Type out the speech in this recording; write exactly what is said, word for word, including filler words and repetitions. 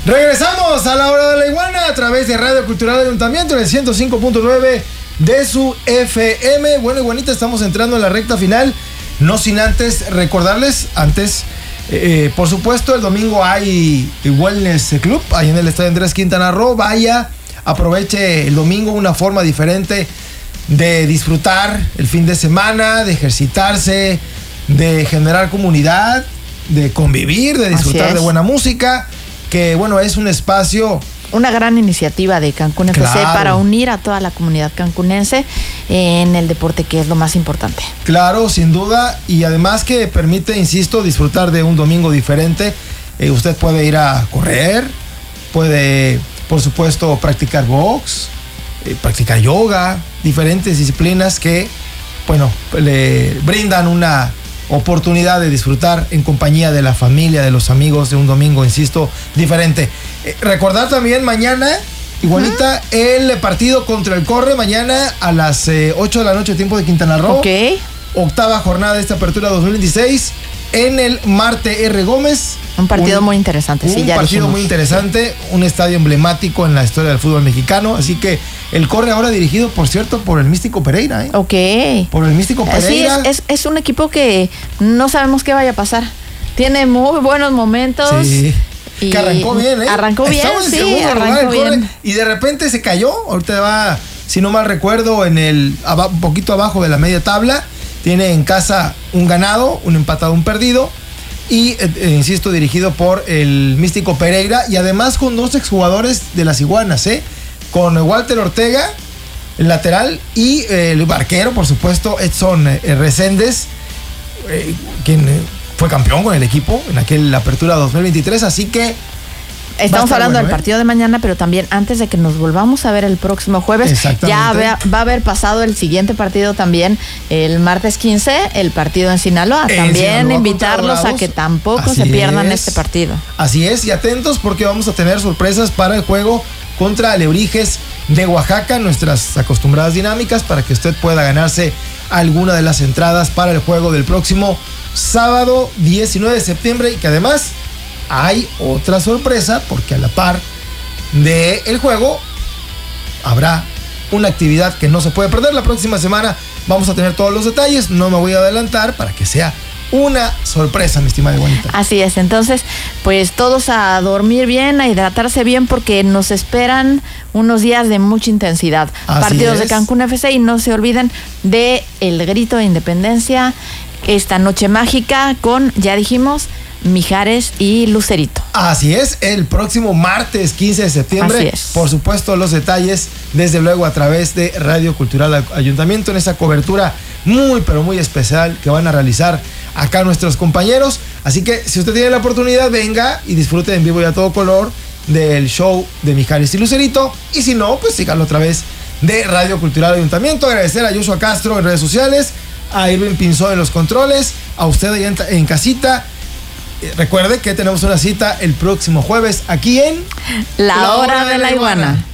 Regresamos a la hora de la iguana a través de Radio Cultural Ayuntamiento en el ciento cinco punto nueve de su F M. Bueno, iguanita, estamos entrando en la recta final. No sin antes recordarles, antes, eh, por supuesto, el domingo hay Wellness Club ahí en el Estadio Andrés Quintana Roo. Vaya, aproveche el domingo, una forma diferente de disfrutar el fin de semana, de ejercitarse, de generar comunidad, de convivir, de disfrutar de buena música. Que bueno, es un espacio... Una gran iniciativa de Cancún F C, claro, para unir a toda la comunidad cancunense en el deporte, que es lo más importante. Claro, sin duda, y además que permite, insisto, disfrutar de un domingo diferente. Eh, usted puede ir a correr, puede, por supuesto, practicar box, eh, practicar yoga, diferentes disciplinas que, bueno, le brindan una oportunidad de disfrutar en compañía de la familia, de los amigos, de un domingo, insisto, diferente. Eh, recordar también mañana, igualita, uh-huh, el partido contra el Corre, mañana a las eh, ocho de la noche, tiempo de Quintana Roo. Ok. Octava jornada de esta apertura dos mil veintiséis en el Marte R. Gómez. Un partido un, muy interesante, sí, un ya Un partido dijimos. muy interesante, un estadio emblemático en la historia del fútbol mexicano, así que el Corre ahora dirigido, por cierto, por el Místico Pereira, ¿eh? Ok. Por el Místico Pereira. Sí, es, es, es un equipo que no sabemos qué vaya a pasar. Tiene muy buenos momentos. Sí. Y que arrancó bien, ¿eh? Arrancó bien, sí, arrancó bien. Y de repente se cayó. Ahorita va, si no mal recuerdo, en el un poquito abajo de la media tabla. Tiene en casa un ganado, un empatado, un perdido. Y, eh, insisto, dirigido por el Místico Pereira. Y además con dos exjugadores de las Iguanas, ¿eh? Con Walter Ortega, el lateral, y eh, el barquero, por supuesto, Edson eh, Reséndez, eh, quien... Eh, fue campeón con el equipo en aquella apertura dos mil veintitrés, así que estamos hablando bueno, del partido ¿eh? de mañana, pero también antes de que nos volvamos a ver el próximo jueves, ya va, va a haber pasado el siguiente partido también, el martes quince, el partido en Sinaloa. En también Sinaloa, invitarlos a que tampoco así se pierdan es. este partido. Así es, y atentos porque vamos a tener sorpresas para el juego contra Alebrijes de Oaxaca, nuestras acostumbradas dinámicas, para que usted pueda ganarse alguna de las entradas para el juego del próximo sábado diecinueve de septiembre, y que además hay otra sorpresa porque a la par del juego habrá una actividad que no se puede perder. La próxima semana vamos a tener todos los detalles, no me voy a adelantar para que sea una sorpresa, mi estimada Iguanita. Así es, entonces pues todos a dormir bien, a hidratarse bien, porque nos esperan unos días de mucha intensidad. Así Partidos es. de Cancún F C, y no se olviden de el grito de independencia esta noche mágica con, ya dijimos, Mijares y Lucerito. Así es, el próximo martes quince de septiembre. Así es. Por supuesto, los detalles, desde luego, a través de Radio Cultural Ayuntamiento, en esa cobertura muy, pero muy especial que van a realizar acá nuestros compañeros. Así que, si usted tiene la oportunidad, venga y disfrute en vivo y a todo color del show de Mijares y Lucerito. Y si no, pues síganlo a través de Radio Cultural Ayuntamiento. Agradecer a Joshua Castro en redes sociales, a Irving Pinzón en los controles, a usted allá en, en casita. Recuerde que tenemos una cita el próximo jueves aquí en La, la Hora, hora de, de la, la Iguana. iguana.